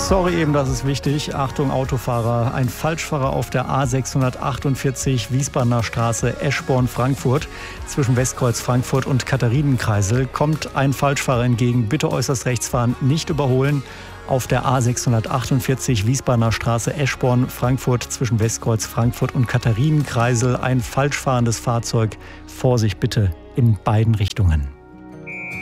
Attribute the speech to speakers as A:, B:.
A: Sorry eben, das ist wichtig. Achtung Autofahrer, ein Falschfahrer auf der A648 Wiesbadener Straße Eschborn-Frankfurt. Zwischen Westkreuz Frankfurt und Katharinenkreisel kommt ein Falschfahrer entgegen. Bitte äußerst rechts fahren, nicht überholen. Auf der A648 Wiesbadener Straße Eschborn-Frankfurt zwischen Westkreuz Frankfurt und Katharinenkreisel ein falsch fahrendes Fahrzeug. Vorsicht bitte in beiden Richtungen.